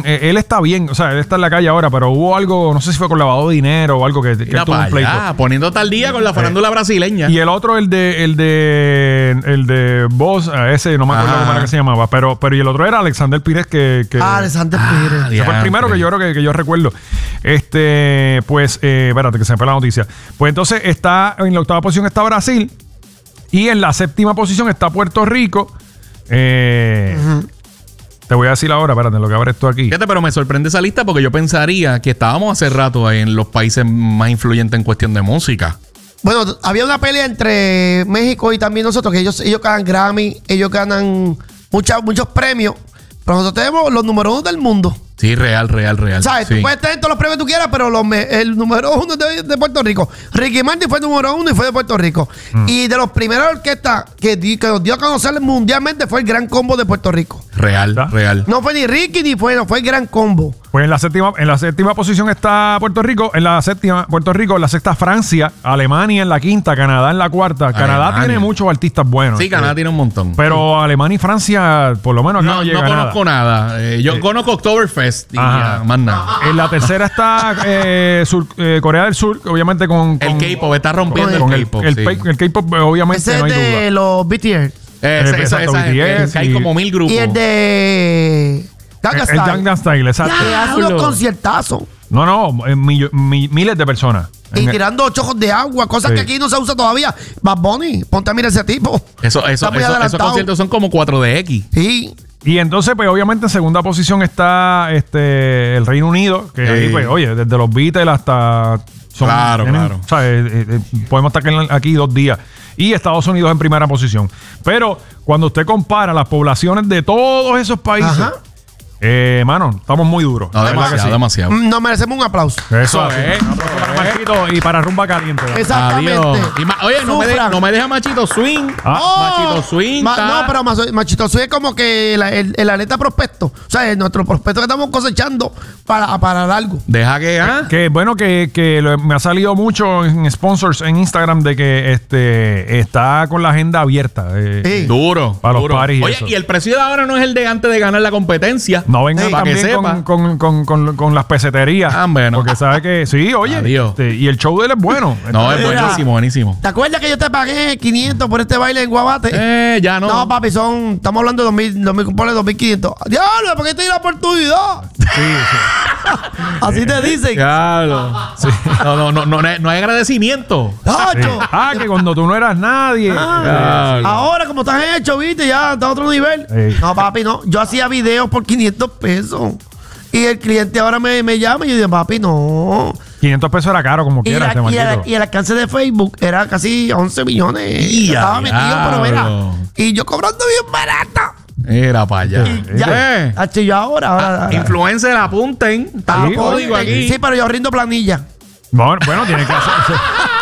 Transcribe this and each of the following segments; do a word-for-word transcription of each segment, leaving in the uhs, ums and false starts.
bien, eh, él está bien, o sea, él está en la calle ahora, pero hubo algo, no sé si fue con lavado de dinero o algo que, que Mira tuvo un pleito. allá, poniéndote al día con la farándula eh, brasileña. Y el otro, el de, el de, el de Boss, ese no me acuerdo ah. cómo era que se llamaba, pero, pero y el otro era Alexander Pires que, que ah, Alexander Pires. Ah, ese fue el primero que yo creo que, que yo recuerdo. Este, pues, eh, espérate que se me fue la noticia. Pues entonces está en la octava posición está Brasil y en la séptima posición está Puerto Rico. Eh, uh-huh. Te voy a decir ahora, espérate, lo que abre esto aquí. Fíjate, pero me sorprende esa lista porque yo pensaría que estábamos hace rato en los países más influyentes en cuestión de música. Bueno, había una pelea entre México y también nosotros, que ellos, ellos ganan Grammy, ellos ganan mucha, muchos premios, pero nosotros tenemos los número uno del mundo. Sí, real, real, real. ¿Sabes? Sí. Tú puedes tener todos los premios que tú quieras, pero los me, el número uno de, de Puerto Rico. Ricky Martin fue el número uno y fue de Puerto Rico. Mm. Y de los primeros orquestas que, que nos dio a conocer mundialmente fue el Gran Combo de Puerto Rico. Real, ¿verdad? Real. No fue ni Ricky ni fue, no fue el Gran Combo. Pues en la séptima, en la séptima posición está Puerto Rico, en la séptima Puerto Rico, en la sexta Francia, Alemania en la quinta, Canadá en la cuarta. Alemania. Canadá tiene muchos artistas buenos. Sí, Canadá eh, tiene un montón. Pero sí. Alemania y Francia, por lo menos acá no, no llega no conozco nada. nada. Eh, yo sí. conozco Oktoberfest y ya, más nada. En la tercera está eh, Sur, eh, Corea del Sur, obviamente con, con el K-pop está rompiendo con el K-pop. El, sí. el, el K-pop, obviamente, ese no hay de duda. Los B T S. Eh, esa, esa, esa, B T S, hay y, como mil grupos. Y el de Gangnam Style. El Gangnam Style, exacto. Ya, hace unos conciertazos. No, no, eh, mi, mi, miles de personas. Y tirando chojos de agua, cosas sí. que aquí no se usa todavía. Bad Bunny, ponte a mirar ese tipo. Eso, eso, eso, esos conciertos son como cuatro D X. Sí. Y entonces, pues, obviamente, en segunda posición está este el Reino Unido, que sí. ahí, pues, oye, desde los Beatles hasta... Son, claro, tienen, claro. O sea, eh, eh, podemos estar aquí dos días. Y Estados Unidos en primera posición. Pero cuando usted compara las poblaciones de todos esos países... Ajá. Eh, mano, estamos muy duros. No, demasiado, sí. demasiado. Nos merecemos un aplauso. Eso es. Machito y para rumba caliente. ¿Verdad? Exactamente. Y ma- Oye, no me, de, no me deja Machito Swing. Ah. Oh, Machito Swing. Ma- no, pero Machito Swing es como que la, el, el atleta prospecto. O sea, es nuestro prospecto que estamos cosechando para, para algo. Deja que, ¿ah? Que bueno, que, que lo, me ha salido mucho en sponsors en Instagram de que este está con la agenda abierta. Eh, sí. Duro. Para duro. los paris y Oye, eso. Y el precio de ahora no es el de antes de ganar la competencia. No vengan sí, también con, con, con, con, con las peseterías. Ah, bueno. Porque sabe que sí, oye. Este, y el show de él es bueno. No, es buenísimo, buenísimo. ¿Te acuerdas que yo te pagué quinientos por este baile en Guabate? Eh, ya no. No, papi, son. Estamos hablando de dos mil, dos mil, ponle dos mil quinientos. Diablo, ¿por qué te di la oportunidad? Sí, sí. Así te dicen. Claro. Sí. No, no, no, no, no hay agradecimiento. Sí. Ah, que cuando tú no eras nadie. Ah, sí. Ahora, como estás hecho, viste, ya está a otro nivel. Sí. No, papi, no. Yo hacía videos por quinientos pesos. Y el cliente ahora me, me llama y yo digo, papi, no. quinientos pesos era caro, como quiera. Y, la, y, el, y el alcance de Facebook era casi once millones. Y yo estaba metido, claro. pero mira. Y yo cobrando bien barato. Era para allá. Y ya. Eh. Hasta yo ahora. ahora ah, influencer, apunten. Está sí, código aquí. Sí, pero yo rindo planilla. Bueno, bueno tiene que hacer.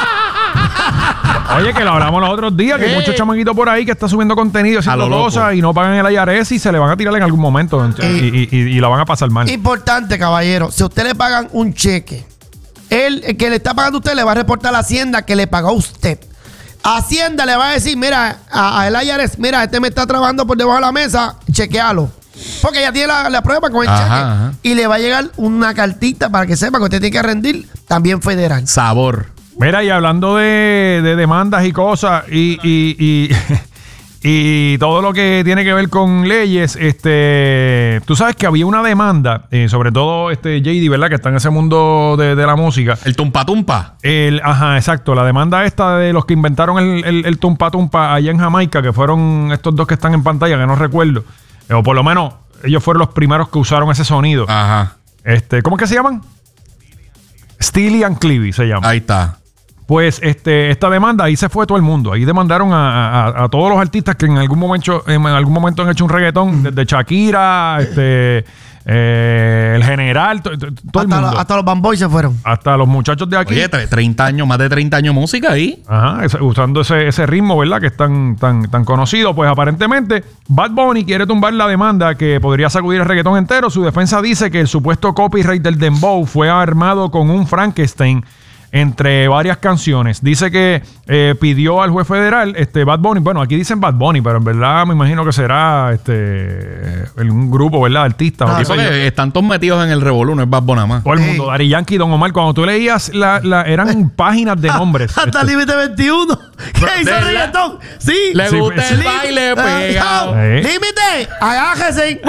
Oye, que lo hablamos los otros días, que hay muchos chamaquitos por ahí que está subiendo contenido, haciendo cosas y no pagan el I R S y se le van a tirar en algún momento y, y, y, y la van a pasar mal. Importante, caballero, si a usted le pagan un cheque, él, el que le está pagando a usted le va a reportar a la Hacienda que le pagó a usted. Hacienda le va a decir, mira, a, a el I R S, mira, este me está trabajando por debajo de la mesa, chequealo. Porque ya tiene la, la prueba con el ajá, cheque. Ajá. Y le va a llegar una cartita para que sepa que usted tiene que rendir, también federal. Sabor. Mira, y hablando de, de demandas y cosas y, y, y, y todo lo que tiene que ver con leyes, este, tú sabes que había una demanda, eh, sobre todo este J D, ¿verdad? Que está en ese mundo de, de la música. El tumpa tumpa. El, ajá, exacto. La demanda esta de los que inventaron el, el, el tumpa tumpa allá en Jamaica, que fueron estos dos que están en pantalla, que no recuerdo. Eh, o por lo menos ellos fueron los primeros que usaron ese sonido. Ajá. Este, ¿cómo es que se llaman? Steely and Clevie se llama. Ahí está. Pues este, esta demanda, ahí se fue todo el mundo. Ahí demandaron a, a, a todos los artistas que en algún momento, en algún momento han hecho un reggaetón, desde Shakira, este, eh, el general, to, to, todo hasta el mundo. Lo, hasta los Bamboy se fueron. Hasta los muchachos de aquí. Oye, treinta años, más de treinta años de música ahí. Ajá, ese, usando ese, ese ritmo, ¿verdad? Que es tan, tan, tan conocido. Pues aparentemente Bad Bunny quiere tumbar la demanda que podría sacudir el reggaetón entero. Su defensa dice que el supuesto copyright del dembow fue armado con un Frankenstein. entre varias canciones. Dice que eh, pidió al juez federal, este Bad Bunny, bueno, aquí dicen Bad Bunny, pero en verdad me imagino que será este un grupo, ¿verdad? Artistas. Ah, o qué Eso sé yo. que están todos metidos en el revolú, no es Bad Bunny nada más. Todo el Sí. mundo, Daddy Yankee, Don Omar, cuando tú leías, la, la, eran páginas de nombres. Hasta Este, Límite veintiuno. ¿Qué hizo ¿verdad? reggaetón? Sí. Le Sí, gusta sí. el baile pegado. Eh. Límite, agájese.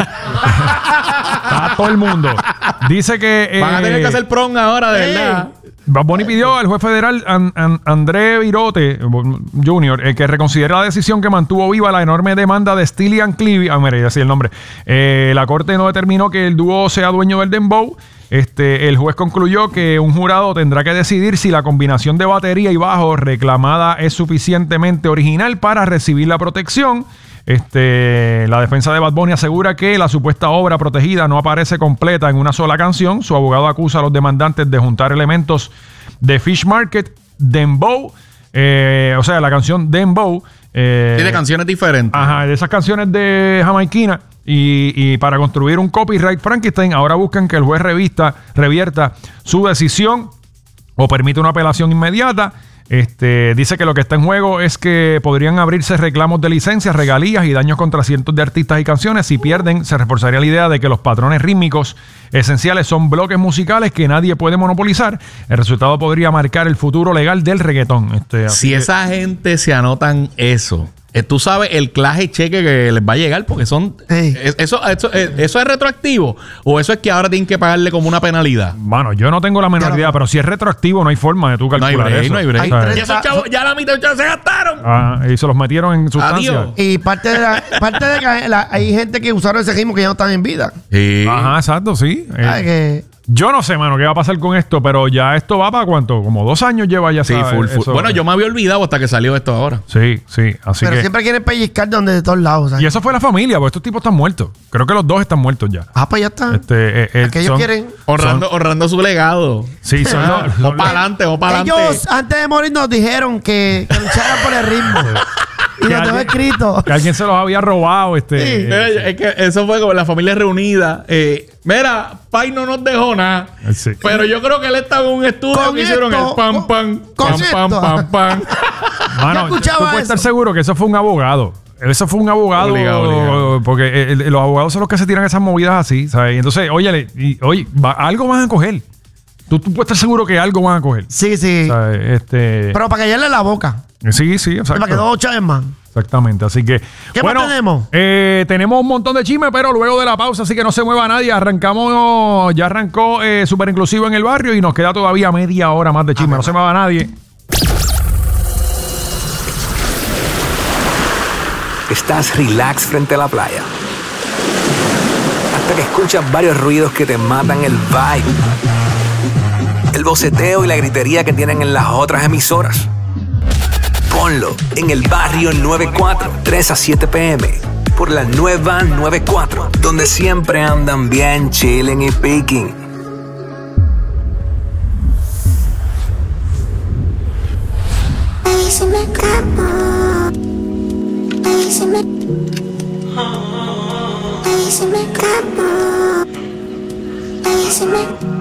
está todo el mundo. Dice que... eh, Van a tener que hacer prom ahora, de Ey. verdad. Bad Bunny pidió al juez federal An- An- André Virote junior eh, que reconsidere la decisión que mantuvo viva la enorme demanda de Steely and Clevie. Ah, mira, ya sé el nombre. Eh, la corte no determinó que el dúo sea dueño del dembow. Este, el juez concluyó que un jurado tendrá que decidir si la combinación de batería y bajo reclamada es suficientemente original para recibir la protección. Este, la defensa de Bad Bunny asegura que la supuesta obra protegida no aparece completa en una sola canción. Su abogado acusa a los demandantes de juntar elementos de Fish Market, Dembow, eh, o sea, la canción Dembow. Eh, Tiene canciones diferentes. Ajá, de esas canciones de Jamaiquina. Y, y para construir un copyright Frankenstein, ahora buscan que el juez revista, revierta su decisión o permite una apelación inmediata. Este, dice que lo que está en juego es que podrían abrirse reclamos de licencias, regalías y daños contra cientos de artistas y canciones. Si pierden, se reforzaría la idea de que los patrones rítmicos esenciales son bloques musicales que nadie puede monopolizar. El resultado podría marcar el futuro legal del reggaetón. Este, así Si que- esa gente se anotan eso, eh, tú sabes el clase cheque que les va a llegar porque son... Sí. es- eso, eso, eh, ¿Eso es retroactivo? ¿O eso es que ahora tienen que pagarle como una penalidad? Bueno, yo no tengo la menor Ya lo- idea, pero si es retroactivo, no hay forma de tú No hay calcular break, eso. no hay break. Hay O sea, tres- Y esos chavos, ya la mitad ya se gastaron. ah, y se los metieron en sustancia. Adiós. Y parte de la, parte de que la- hay gente que usaron ese ritmo que ya no están en vida. Sí. Ajá, exacto, sí. Eh, Ay, que- Yo no sé, mano, qué va a pasar con esto, pero ya esto va para cuánto, como dos años lleva ya. Sí, ¿sabes? full, full. Eso- Bueno, yo me había olvidado hasta que salió esto ahora. Sí, sí, así pero que... siempre quieren pellizcar de donde de todos lados. ¿sabes? Y eso fue la familia, porque estos tipos están muertos. Creo que los dos están muertos ya. Ah, pues ya está. Este, eh, eh, Aquellos son- quieren. Honrando, honrando su legado. Sí, son los... O son- para adelante, o para adelante. Ellos, antes de morir, nos dijeron que, que lucharan por el ritmo. y Que lo tengo alguien- escrito. que alguien se los había robado, este... Sí. eh, Mira, es que eso fue como la familia reunida. Eh, mira, Pai no nos dejó nada. Sí. Pero yo creo que él estaba en un estudio Con que hicieron esto, el pam, con- pam, con pam, pam, esto. pam, pam. Mano, Yo tú escuchaba puedes estar eso. seguro que eso fue un abogado. Eso fue un abogado. Obligado, obligado. Porque eh, eh, los abogados son los que se tiran esas movidas así, ¿sabes? Y entonces, óyele, y, oye, va- algo van a coger. Tú, tú puedes estar seguro que algo van a coger. Sí, sí. ¿Sabes? Este, Pero para callarle la boca. sí, sí, exacto. Para que dos chaves más. Exactamente, así que... ¿Qué más tenemos? eh, tenemos un montón de chisme, pero luego de la pausa, así que no se mueva nadie. Arrancamos, ya arrancó eh, Súper Inclusivo en el barrio y nos queda todavía media hora más de chisme. No se mueva nadie. Estás relax frente a la playa. Hasta que escuchas varios ruidos que te matan el vibe. El boceteo y la gritería que tienen en las otras emisoras. Ponlo en el barrio noventa y cuatro, tres a siete p m por la nueva noventa y cuatro, donde siempre andan bien chilling y picking. Ahí se me escapó. Ahí se me. Ahí se me escapó. Ahí se me.